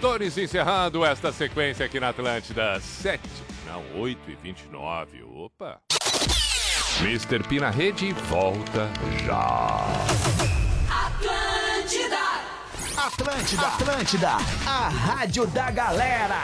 Doutores, encerrando esta sequência aqui na Atlântida. 8h29. Opa! Mr. P na rede volta já. Atlântida, a rádio da galera.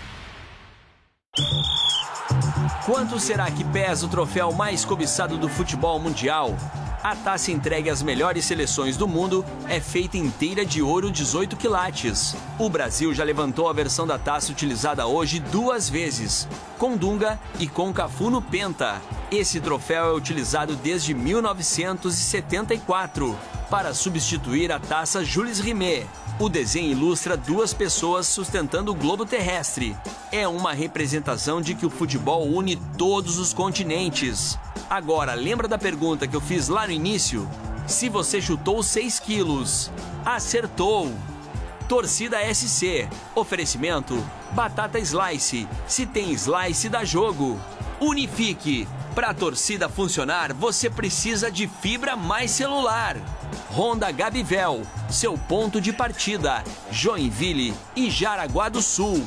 Quanto será que pesa o troféu mais cobiçado do futebol mundial? A taça entregue às melhores seleções do mundo é feita inteira de ouro 18 quilates. O Brasil já levantou a versão da taça utilizada hoje 2 vezes, com Dunga e com Cafu no Penta. Esse troféu é utilizado desde 1974 para substituir a taça Jules Rimet. O desenho ilustra 2 pessoas sustentando o globo terrestre. É uma representação de que o futebol une todos os continentes. Agora, lembra da pergunta que eu fiz lá no início? Se você chutou 6 quilos, acertou! Torcida SC. Oferecimento: batata slice. Se tem slice, dá jogo. Unifique. Para a torcida funcionar, você precisa de fibra mais celular. Honda Gabivel, seu ponto de partida. Joinville e Jaraguá do Sul.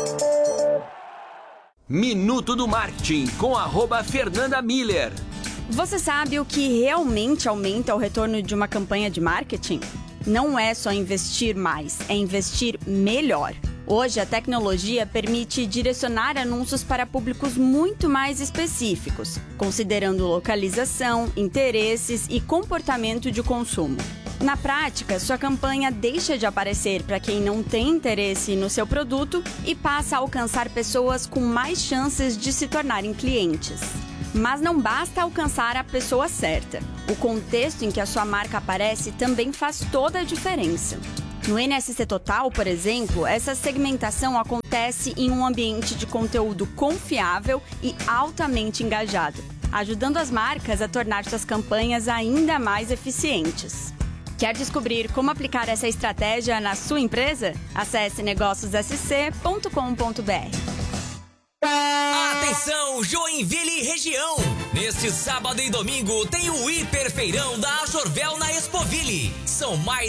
Minuto do Marketing com @Fernanda Miller. Você sabe o que realmente aumenta o retorno de uma campanha de marketing? Não é só investir mais, é investir melhor. Hoje, a tecnologia permite direcionar anúncios para públicos muito mais específicos, considerando localização, interesses e comportamento de consumo. Na prática, sua campanha deixa de aparecer para quem não tem interesse no seu produto e passa a alcançar pessoas com mais chances de se tornarem clientes. Mas não basta alcançar a pessoa certa. O contexto em que a sua marca aparece também faz toda a diferença. No NSC Total, por exemplo, essa segmentação acontece em um ambiente de conteúdo confiável e altamente engajado, ajudando as marcas a tornar suas campanhas ainda mais eficientes. Quer descobrir como aplicar essa estratégia na sua empresa? Acesse negóciossc.com.br. Atenção, Joinville e região! Neste sábado e domingo tem o Hiperfeirão da Ajorvel na Expoville. São mais